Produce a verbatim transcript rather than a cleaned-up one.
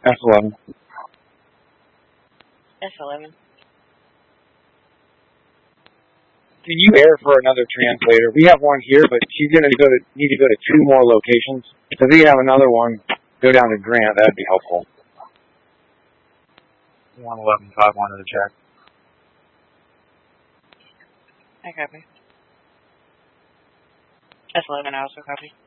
S eleven. S eleven. Can you air for another translator? We have one here, but she's going to go to need to go to two more locations. So if we have another one, go down to Grant. That'd be helpful. one eleven five one to the check. I copy. S eleven, I also copy.